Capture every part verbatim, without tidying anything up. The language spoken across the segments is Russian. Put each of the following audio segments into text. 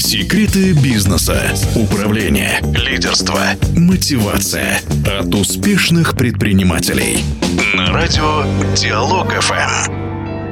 Секреты бизнеса, управления, лидерства, мотивация от успешных предпринимателей. На радио Диалог эф эм.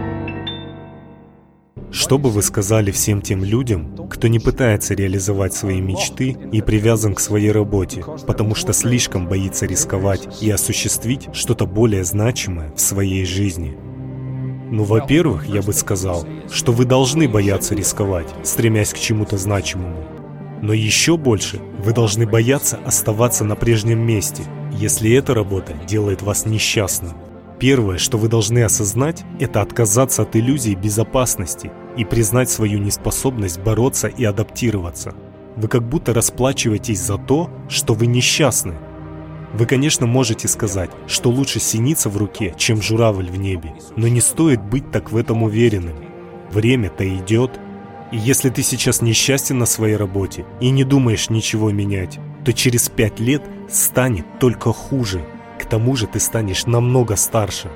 Что бы вы сказали всем тем людям, кто не пытается реализовать свои мечты и привязан к своей работе, потому что слишком боится рисковать и осуществить что-то более значимое в своей жизни? Ну, во-первых, я бы сказал, что вы должны бояться рисковать, стремясь к чему-то значимому. Но еще больше вы должны бояться оставаться на прежнем месте, если эта работа делает вас несчастным. Первое, что вы должны осознать, это отказаться от иллюзий безопасности и признать свою неспособность бороться и адаптироваться. Вы как будто расплачиваетесь за то, что вы несчастны. Вы, конечно, можете сказать, что лучше синица в руке, чем журавль в небе, но не стоит быть так в этом уверенным. Время-то идет. И если ты сейчас несчастен на своей работе и не думаешь ничего менять, то через пять лет станет только хуже. К тому же ты станешь намного старше.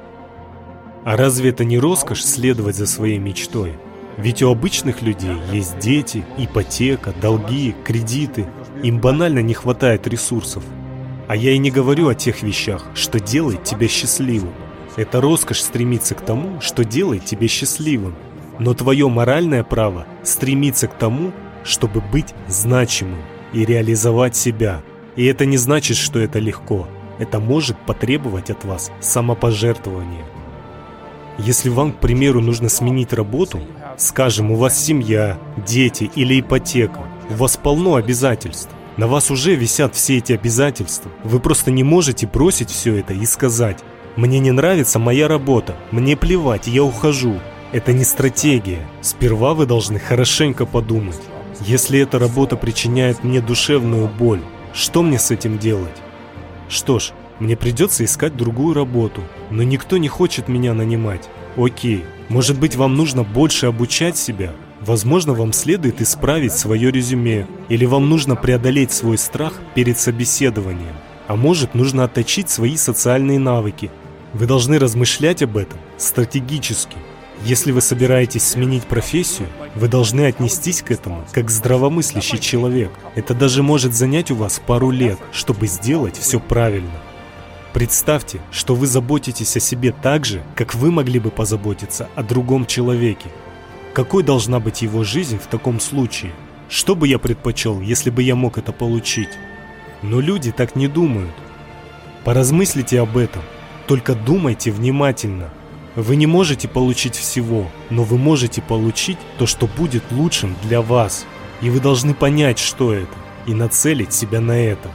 А разве это не роскошь следовать за своей мечтой? Ведь у обычных людей есть дети, ипотека, долги, кредиты. Им банально не хватает ресурсов. А я и не говорю о тех вещах, что делает тебя счастливым. Это роскошь стремиться к тому, что делает тебя счастливым. Но твое моральное право стремиться к тому, чтобы быть значимым и реализовать себя. И это не значит, что это легко. Это может потребовать от вас самопожертвования. Если вам, к примеру, нужно сменить работу, скажем, у вас семья, дети или ипотека, у вас полно обязательств, на вас уже висят все эти обязательства, вы просто не можете бросить все это и сказать: «Мне не нравится моя работа, мне плевать, я ухожу». Это не стратегия. Сперва вы должны хорошенько подумать. Если эта работа причиняет мне душевную боль, что мне с этим делать? Что ж, мне придется искать другую работу, но никто не хочет меня нанимать. Окей, может быть, вам нужно больше обучать себя? Возможно, вам следует исправить свое резюме, или вам нужно преодолеть свой страх перед собеседованием. А может, нужно отточить свои социальные навыки. Вы должны размышлять об этом стратегически. Если вы собираетесь сменить профессию, вы должны отнестись к этому как здравомыслящий человек. Это даже может занять у вас пару лет, чтобы сделать все правильно. Представьте, что вы заботитесь о себе так же, как вы могли бы позаботиться о другом человеке. Какой должна быть его жизнь в таком случае? Что бы я предпочел, если бы я мог это получить? Но люди так не думают. Поразмыслите об этом, только думайте внимательно. Вы не можете получить всего, но вы можете получить то, что будет лучшим для вас. И вы должны понять, что это, и нацелить себя на это.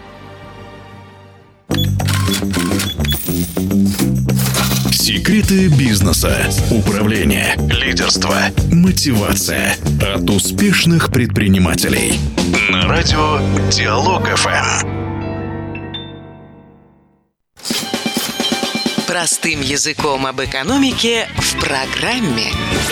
Секреты бизнеса, управления, лидерства, мотивация от успешных предпринимателей. На радио Диалог эф эм. Простым языком об экономике в программе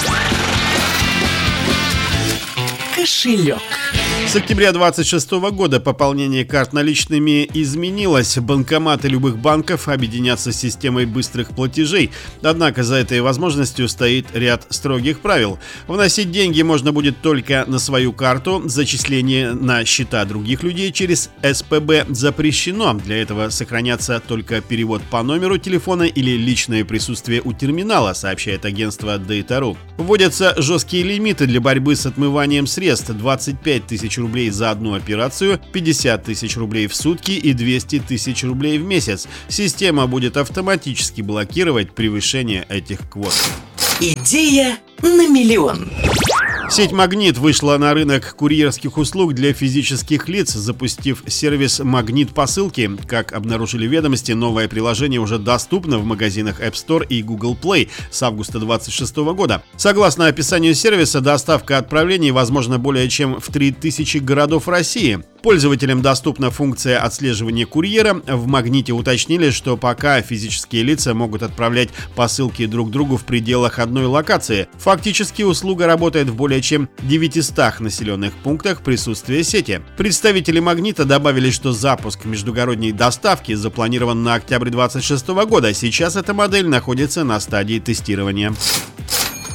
«Кошелек». С октября двадцать шестого года пополнение карт наличными изменилось. Банкоматы любых банков объединятся с системой быстрых платежей. Однако за этой возможностью стоит ряд строгих правил. Вносить деньги можно будет только на свою карту. Зачисление на счета других людей через эс пэ бэ запрещено. Для этого сохранятся только перевод по номеру телефона или личное присутствие у терминала, сообщает агентство дейта точка ру. Вводятся жесткие лимиты для борьбы с отмыванием средств. двадцать пять тысяч рублей за одну операцию, пятьдесят тысяч рублей в сутки и двести тысяч рублей в месяц. Система будет автоматически блокировать превышение этих квот. Идея на миллион. Сеть «Магнит» вышла на рынок курьерских услуг для физических лиц, запустив сервис «Магнит посылки». Как обнаружили ведомости, новое приложение уже доступно в магазинах App Store и Google Play с августа двадцать шестого года. Согласно описанию сервиса, доставка отправлений возможна более чем в три тысячи городов России. Пользователям доступна функция отслеживания курьера. В «Магните» уточнили, что пока физические лица могут отправлять посылки друг другу в пределах одной локации. Фактически услуга работает в более чем девятистах населенных пунктах присутствия сети. Представители «Магнита» добавили, что запуск междугородней доставки запланирован на октябрь двадцать шестого года. Сейчас эта модель находится на стадии тестирования.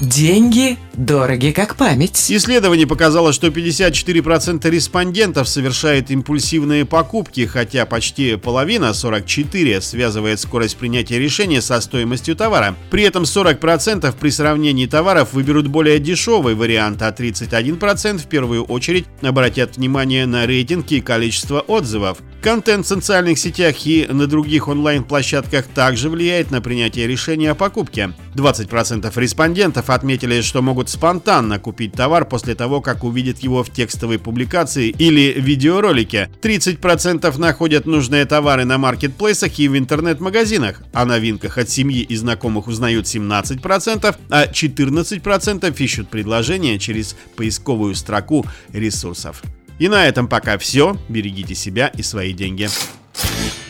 Деньги дороги как память. Исследование показало, что пятьдесят четыре процента респондентов совершает импульсивные покупки, хотя почти половина, сорок четыре процента, связывает скорость принятия решения со стоимостью товара. При этом сорок процентов при сравнении товаров выберут более дешевый вариант, а тридцать один процент в первую очередь обратят внимание на рейтинг и количество отзывов. Контент в социальных сетях и на других онлайн-площадках также влияет на принятие решения о покупке. двадцать процентов респондентов отметили, что могут спонтанно купить товар после того, как увидят его в текстовой публикации или видеоролике. тридцать процентов находят нужные товары на маркетплейсах и в интернет-магазинах. О новинках от семьи и знакомых узнают семнадцать процентов, а четырнадцать процентов ищут предложения через поисковую строку ресурсов. И на этом пока все. Берегите себя и свои деньги.